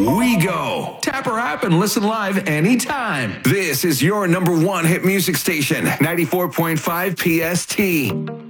we go. Tap our app and listen live anytime. This is your number one hit music station, 94.5 PST.